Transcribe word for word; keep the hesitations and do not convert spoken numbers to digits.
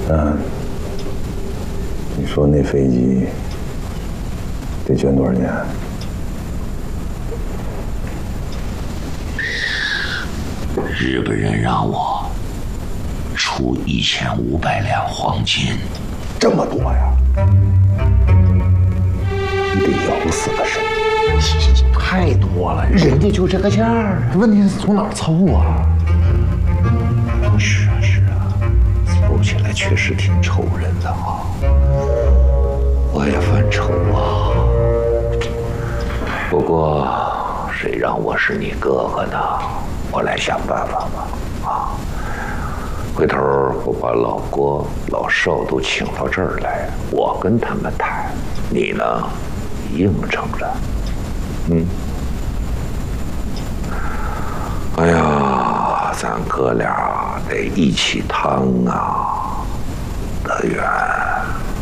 那你说那飞机得捐多少钱？ 日本人让我出一千五百两黄金， 这么多呀？你得咬死个谁？ 太多了，人家就这个价儿，问题是从哪儿凑啊？ 是啊是啊，凑起来确实挺愁人的啊，我也犯愁啊。不过谁让我是你哥哥呢？我来想办法吧。啊，回头我把老郭、老邵都请到这儿来，我跟他们谈，你呢，应承着。嗯。哎呀，咱哥俩得一起趟啊，德源。